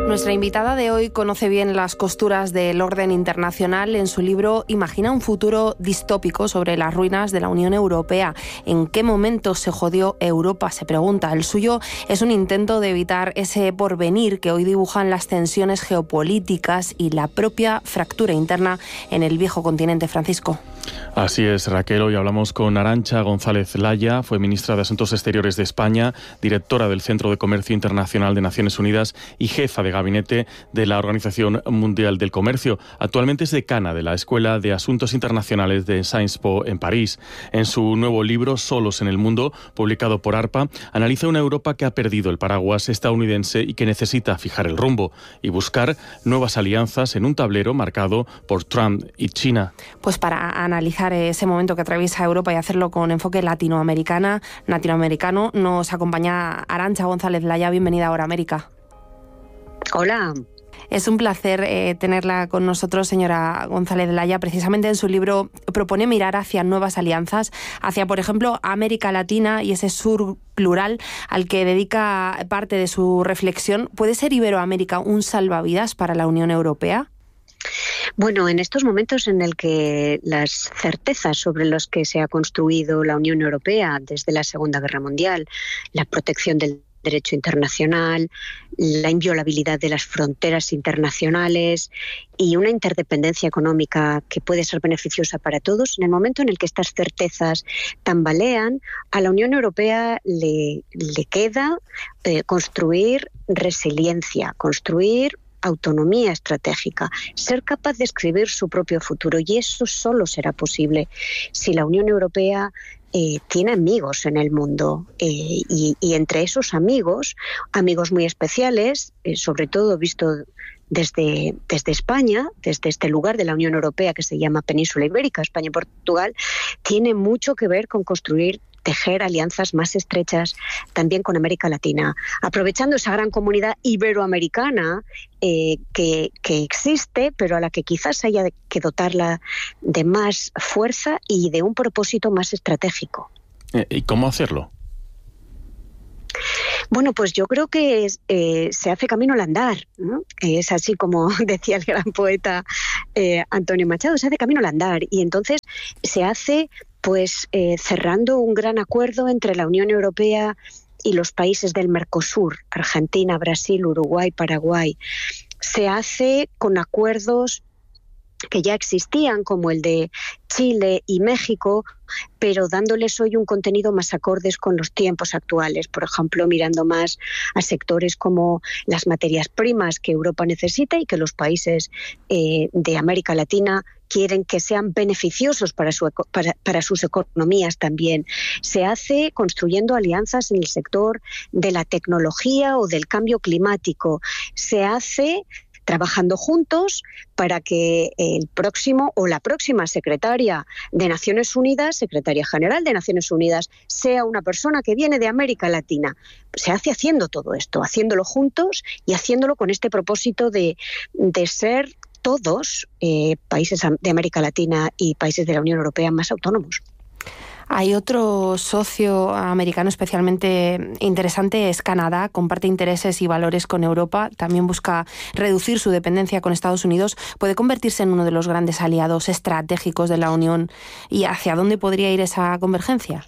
Nuestra invitada de hoy conoce bien las costuras del orden internacional. En su libro imagina un futuro distópico sobre las ruinas de la Unión Europea. ¿En qué momento se jodió Europa?, se pregunta. El suyo es un intento de evitar ese porvenir que hoy dibujan las tensiones geopolíticas y la propia fractura interna en el viejo continente. Francisco. Así es, Raquel. Hoy hablamos con Arantxa González Laya, fue ministra de Asuntos Exteriores de España, directora del Centro de Comercio Internacional de Naciones Unidas y jefa de gabinete de la Organización Mundial del Comercio. Actualmente es decana de la Escuela de Asuntos Internacionales de Sciences Po en París. En su nuevo libro, Solos en el Mundo, publicado por ARPA, analiza una Europa que ha perdido el paraguas estadounidense y que necesita fijar el rumbo y buscar nuevas alianzas en un tablero marcado por Trump y China. Pues para analizar ese momento que atraviesa Europa y hacerlo con enfoque latinoamericano, nos acompaña Arantxa González Laya. Bienvenida a Hora América. Hola. Es un placer tenerla con nosotros, señora González Laya. Precisamente en su libro propone mirar hacia nuevas alianzas, hacia, por ejemplo, América Latina y ese sur plural al que dedica parte de su reflexión. ¿Puede ser Iberoamérica un salvavidas para la Unión Europea? Bueno, en estos momentos en el que las certezas sobre las que se ha construido la Unión Europea desde la Segunda Guerra Mundial, la protección del derecho internacional, la inviolabilidad de las fronteras internacionales y una interdependencia económica que puede ser beneficiosa para todos, en el momento en el que estas certezas tambalean, a la Unión Europea le queda construir resiliencia, construir autonomía estratégica, ser capaz de escribir su propio futuro, y eso solo será posible si la Unión Europea tiene amigos en el mundo y entre esos amigos muy especiales, sobre todo visto desde España, desde este lugar de la Unión Europea que se llama Península Ibérica, España y Portugal, tiene mucho que ver con tejer alianzas más estrechas también con América Latina, aprovechando esa gran comunidad iberoamericana que existe, pero a la que quizás haya que dotarla de más fuerza y de un propósito más estratégico. ¿Y cómo hacerlo? Bueno, pues yo creo que se hace camino al andar, ¿no? Es así como decía el gran poeta Antonio Machado, se hace camino al andar, y entonces se hace cerrando un gran acuerdo entre la Unión Europea y los países del Mercosur, Argentina, Brasil, Uruguay, Paraguay. Se hace con acuerdos que ya existían, como el de Chile y México, pero dándoles hoy un contenido más acordes con los tiempos actuales. Por ejemplo, mirando más a sectores como las materias primas que Europa necesita y que los países de América Latina quieren que sean beneficiosos para sus economías también. Se hace construyendo alianzas en el sector de la tecnología o del cambio climático. Se hace trabajando juntos para que el próximo o la próxima secretaria de Naciones Unidas, secretaria general de Naciones Unidas, sea una persona que viene de América Latina. Se hace haciendo todo esto, haciéndolo juntos y haciéndolo con este propósito de ser todos, países de América Latina y países de la Unión Europea, más autónomos. Hay otro socio americano especialmente interesante, es Canadá. Comparte intereses y valores con Europa. También busca reducir su dependencia con Estados Unidos. ¿Puede convertirse en uno de los grandes aliados estratégicos de la Unión? ¿Y hacia dónde podría ir esa convergencia?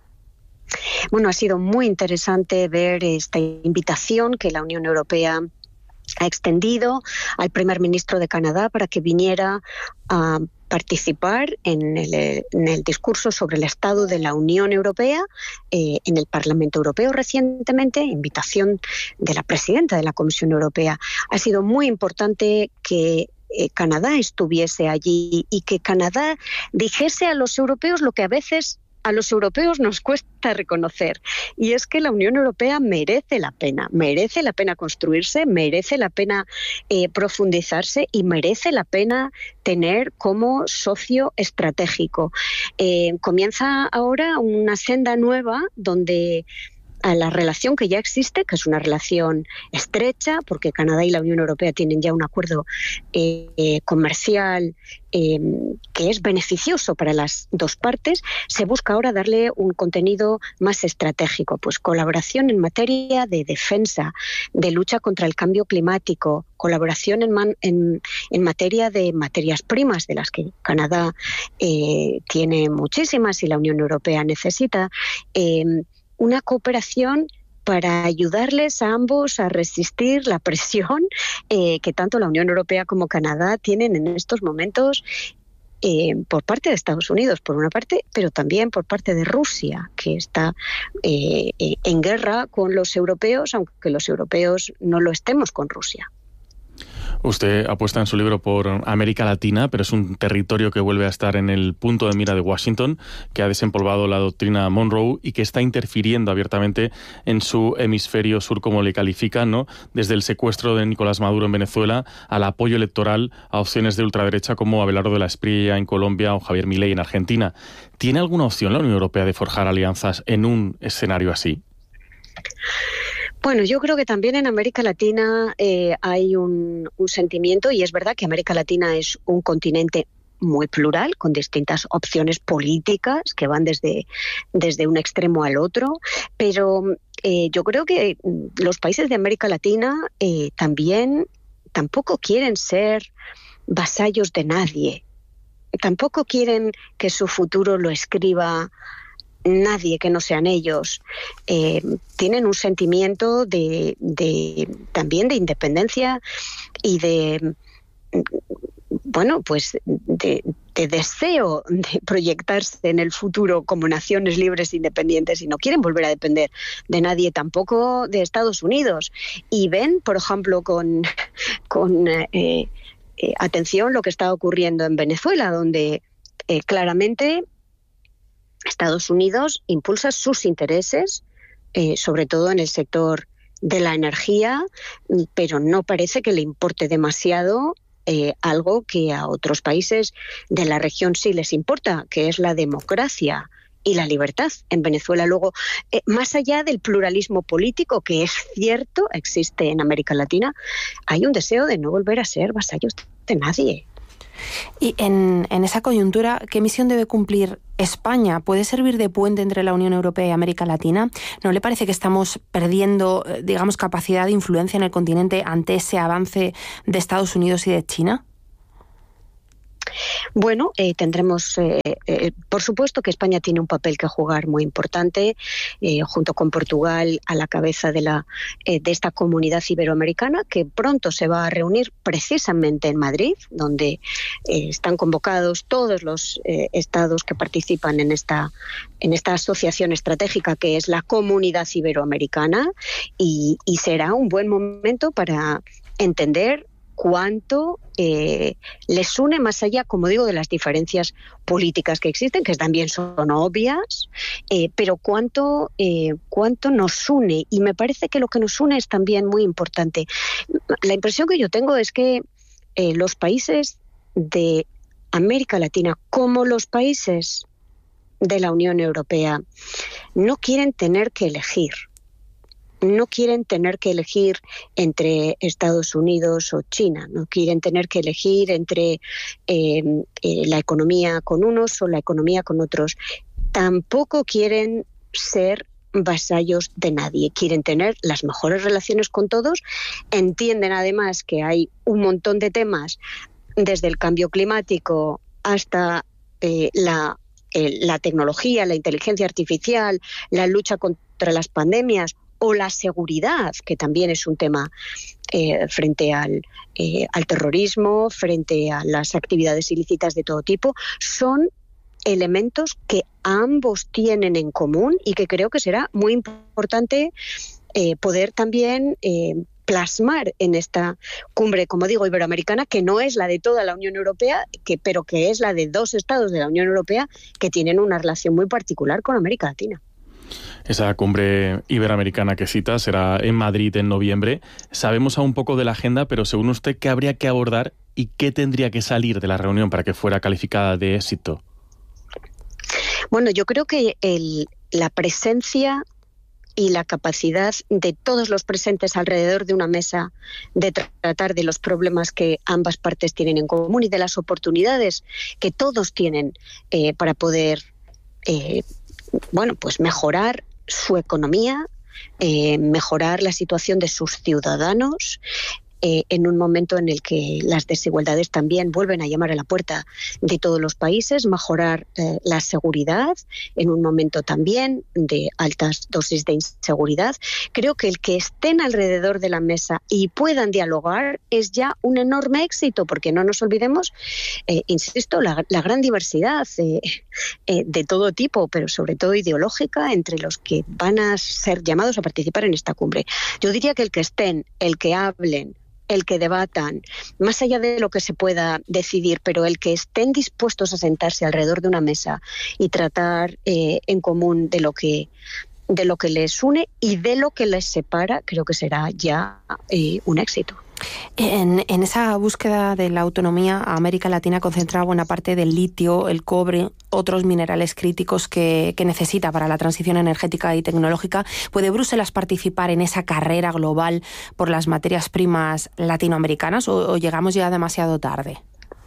Bueno, ha sido muy interesante ver esta invitación que la Unión Europea ha extendido al primer ministro de Canadá para que viniera a participar en el discurso sobre el Estado de la Unión Europea en el Parlamento Europeo recientemente, invitación de la presidenta de la Comisión Europea. Ha sido muy importante que Canadá estuviese allí y que Canadá dijese a los europeos lo que a veces a los europeos nos cuesta reconocer, y es que la Unión Europea merece la pena construirse, merece la pena profundizarse y merece la pena tener como socio estratégico. Comienza ahora una senda nueva donde a la relación que ya existe, que es una relación estrecha, porque Canadá y la Unión Europea tienen ya un acuerdo comercial que es beneficioso para las dos partes. Se busca ahora darle un contenido más estratégico, pues colaboración en materia de defensa, de lucha contra el cambio climático, colaboración en materia de materias primas, de las que Canadá tiene muchísimas y la Unión Europea necesita, una cooperación para ayudarles a ambos a resistir la presión que tanto la Unión Europea como Canadá tienen en estos momentos por parte de Estados Unidos, por una parte, pero también por parte de Rusia, que está en guerra con los europeos, aunque los europeos no lo estemos con Rusia. Usted apuesta en su libro por América Latina, pero es un territorio que vuelve a estar en el punto de mira de Washington, que ha desempolvado la doctrina Monroe y que está interfiriendo abiertamente en su hemisferio sur, como le califican, ¿no? Desde el secuestro de Nicolás Maduro en Venezuela al apoyo electoral a opciones de ultraderecha como Abelardo de la Espriella en Colombia o Javier Milei en Argentina. ¿Tiene alguna opción la Unión Europea de forjar alianzas en un escenario así? Bueno, yo creo que también en América Latina hay un sentimiento, y es verdad que América Latina es un continente muy plural, con distintas opciones políticas que van desde un extremo al otro, pero yo creo que los países de América Latina tampoco quieren ser vasallos de nadie, tampoco quieren que su futuro lo escriba nadie que no sean ellos. Tienen un sentimiento también de independencia y de deseo de proyectarse en el futuro como naciones libres e independientes, y no quieren volver a depender de nadie, tampoco de Estados Unidos. Y ven, por ejemplo, con atención lo que está ocurriendo en Venezuela, donde claramente Estados Unidos impulsa sus intereses, sobre todo en el sector de la energía, pero no parece que le importe demasiado algo que a otros países de la región sí les importa, que es la democracia y la libertad. En Venezuela, luego, más allá del pluralismo político, que es cierto, existe en América Latina, hay un deseo de no volver a ser vasallos de nadie. Y en esa coyuntura, ¿qué misión debe cumplir España? ¿Puede servir de puente entre la Unión Europea y América Latina? ¿No le parece que estamos perdiendo, capacidad de influencia en el continente ante ese avance de Estados Unidos y de China? Bueno, tendremos, por supuesto que España tiene un papel que jugar muy importante, junto con Portugal a la cabeza de esta comunidad iberoamericana, que pronto se va a reunir precisamente en Madrid, donde están convocados todos los estados que participan en esta asociación estratégica que es la Comunidad Iberoamericana, y será un buen momento para entender cuánto les une, más allá, como digo, de las diferencias políticas que existen, que también son obvias, pero cuánto nos une. Y me parece que lo que nos une es también muy importante. La impresión que yo tengo es que los países de América Latina, como los países de la Unión Europea, no quieren tener que elegir. No quieren tener que elegir entre Estados Unidos o China, no quieren tener que elegir entre la economía con unos o la economía con otros. Tampoco quieren ser vasallos de nadie, quieren tener las mejores relaciones con todos. Entienden además que hay un montón de temas, desde el cambio climático hasta la tecnología, la inteligencia artificial, la lucha contra las pandemias, o la seguridad, que también es un tema frente al terrorismo, frente a las actividades ilícitas de todo tipo. Son elementos que ambos tienen en común y que creo que será muy importante poder también plasmar en esta cumbre, como digo, iberoamericana, que no es la de toda la Unión Europea, pero que es la de dos estados de la Unión Europea que tienen una relación muy particular con América Latina. Esa cumbre iberoamericana que cita será en Madrid en noviembre. Sabemos aún poco de la agenda, pero según usted, ¿qué habría que abordar y qué tendría que salir de la reunión para que fuera calificada de éxito? Bueno, yo creo que la presencia y la capacidad de todos los presentes alrededor de una mesa de tratar de los problemas que ambas partes tienen en común y de las oportunidades que todos tienen para poder pues mejorar su economía, mejorar la situación de sus ciudadanos, en un momento en el que las desigualdades también vuelven a llamar a la puerta de todos los países, mejorar la seguridad en un momento también de altas dosis de inseguridad. Creo que el que estén alrededor de la mesa y puedan dialogar es ya un enorme éxito, porque no nos olvidemos, insisto, la gran diversidad de todo tipo, pero sobre todo ideológica, entre los que van a ser llamados a participar en esta cumbre. Yo diría que el que estén, el que hablen, el que debatan, más allá de lo que se pueda decidir, pero el que estén dispuestos a sentarse alrededor de una mesa y tratar en común de lo que les une y de lo que les separa, creo que será ya un éxito. En esa búsqueda de la autonomía, América Latina concentra buena parte del litio, el cobre, otros minerales críticos que necesita para la transición energética y tecnológica. ¿Puede Bruselas participar en esa carrera global por las materias primas latinoamericanas o llegamos ya demasiado tarde?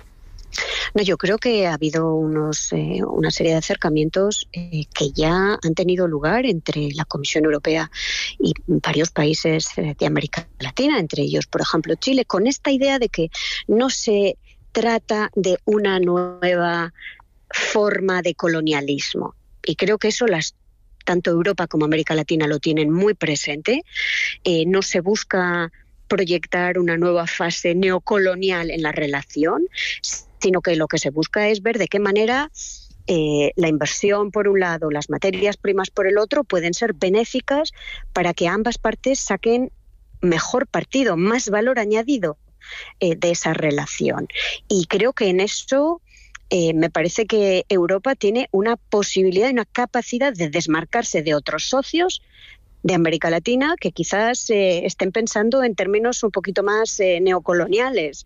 No, yo creo que ha habido una serie de acercamientos que ya han tenido lugar entre la Comisión Europea y varios países de América Latina, entre ellos, por ejemplo, Chile, con esta idea de que no se trata de una nueva forma de colonialismo. Y creo que eso tanto Europa como América Latina lo tienen muy presente. No se busca proyectar una nueva fase neocolonial en la relación, sino que lo que se busca es ver de qué manera la inversión por un lado, las materias primas por el otro, pueden ser benéficas para que ambas partes saquen mejor partido, más valor añadido de esa relación. Y creo que en eso me parece que Europa tiene una posibilidad y una capacidad de desmarcarse de otros socios de América Latina que quizás estén pensando en términos un poquito más neocoloniales.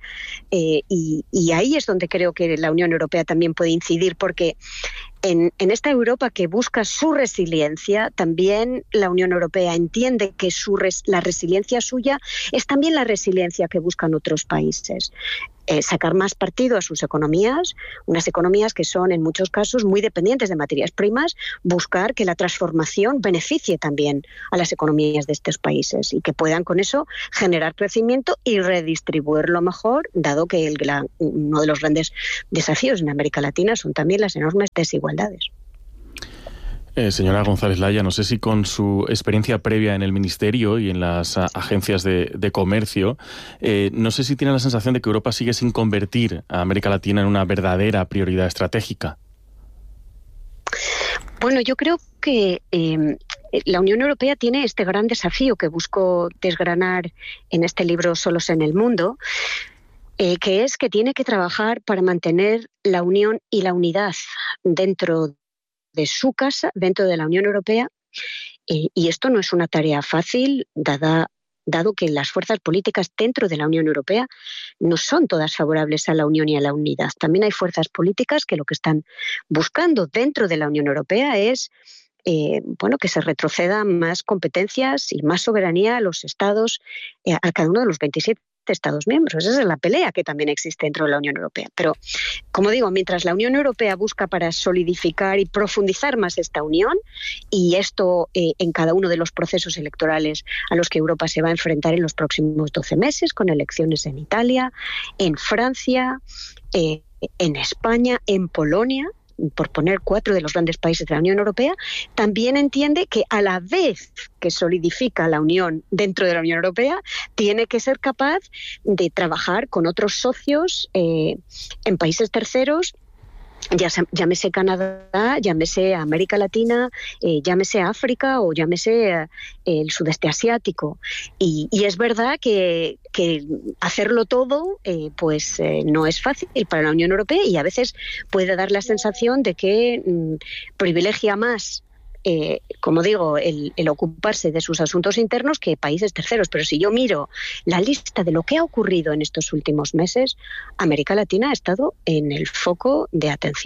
Y ahí es donde creo que la Unión Europea también puede incidir, porque en esta Europa que busca su resiliencia, también la Unión Europea entiende que la resiliencia suya es también la resiliencia que buscan otros países. Sacar más partido a sus economías, unas economías que son en muchos casos muy dependientes de materias primas, buscar que la transformación beneficie también a las economías de estos países y que puedan con eso generar crecimiento y redistribuirlo mejor, dado que uno de los grandes desafíos en América Latina son también las enormes desigualdades. Señora González Laya, no sé si con su experiencia previa en el Ministerio y en las agencias de comercio, no sé si tiene la sensación de que Europa sigue sin convertir a América Latina en una verdadera prioridad estratégica. Bueno, yo creo que la Unión Europea tiene este gran desafío que busco desgranar en este libro Solos en el Mundo, que es que tiene que trabajar para mantener la unión y la unidad dentro de su casa, dentro de la Unión Europea, y esto no es una tarea fácil, dado que las fuerzas políticas dentro de la Unión Europea no son todas favorables a la unión y a la unidad. También hay fuerzas políticas que lo que están buscando dentro de la Unión Europea es que se retrocedan más competencias y más soberanía a los Estados, a cada uno de los 27 Estados miembros. Esa es la pelea que también existe dentro de la Unión Europea. Pero, como digo, mientras la Unión Europea busca para solidificar y profundizar más esta unión, y esto en cada uno de los procesos electorales a los que Europa se va a enfrentar en los próximos 12 meses, con elecciones en Italia, en Francia, en España, en Polonia, por poner 4 de los grandes países de la Unión Europea, también entiende que a la vez que solidifica la unión dentro de la Unión Europea, tiene que ser capaz de trabajar con otros socios en países terceros, llámese Canadá, llámese América Latina, llámese África o llámese el sudeste asiático. Y es verdad que hacerlo todo no es fácil para la Unión Europea y a veces puede dar la sensación de que privilegia más como digo, el ocuparse de sus asuntos internos que países terceros. Pero si yo miro la lista de lo que ha ocurrido en estos últimos meses, América Latina ha estado en el foco de atención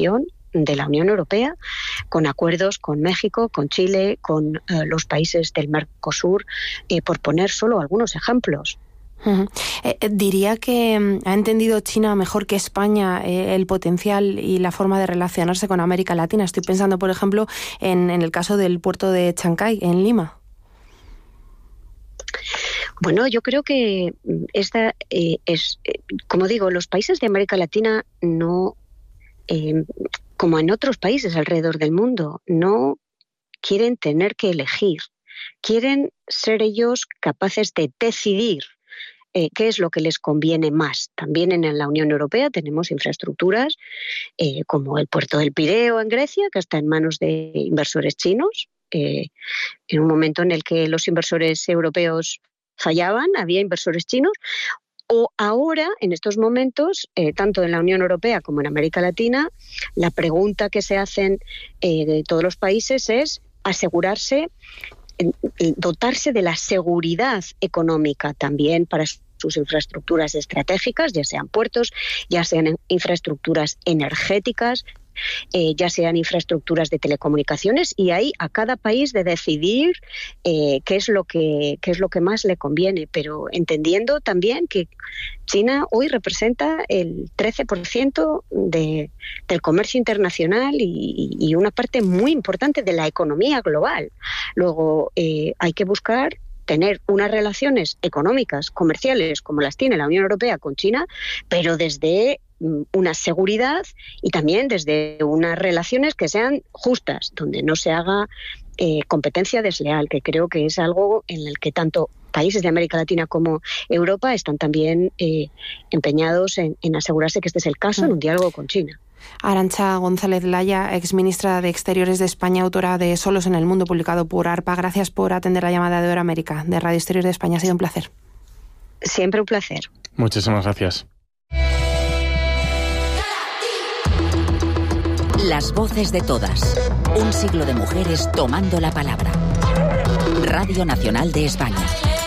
de la Unión Europea, con acuerdos con México, con Chile, con los países del Mercosur, por poner solo algunos ejemplos. Diría que ha entendido China mejor que España el potencial y la forma de relacionarse con América Latina. Estoy pensando, por ejemplo, en el caso del puerto de Chancay, en Lima. Bueno, yo creo que esta es, como digo, los países de América Latina no, como en otros países alrededor del mundo, no quieren tener que elegir, quieren ser ellos capaces de decidir qué es lo que les conviene más. También en la Unión Europea tenemos infraestructuras como el puerto del Pireo en Grecia, que está en manos de inversores chinos. En un momento en el que los inversores europeos fallaban, había inversores chinos. O ahora, en estos momentos, tanto en la Unión Europea como en América Latina, la pregunta que se hacen de todos los países es asegurarse, dotarse de la seguridad económica también para sus infraestructuras estratégicas, ya sean puertos, ya sean infraestructuras energéticas, ya sean infraestructuras de telecomunicaciones, y ahí a cada país de decidir qué es lo que más le conviene, pero entendiendo también que China hoy representa el 13% del comercio internacional y una parte muy importante de la economía global. Luego hay que buscar tener unas relaciones económicas, comerciales, como las tiene la Unión Europea con China, pero desde una seguridad y también desde unas relaciones que sean justas, donde no se haga competencia desleal, que creo que es algo en el que tanto países de América Latina como Europa están también empeñados en asegurarse que este es el caso en un diálogo con China. Arantxa González Laya, exministra de Exteriores de España, autora de Solos en el Mundo, publicado por ARPA. Gracias por atender la llamada de Hora América de Radio Exteriores de España. Ha sido un placer. Siempre un placer. Muchísimas gracias. Las voces de todas. Un siglo de mujeres tomando la palabra. Radio Nacional de España.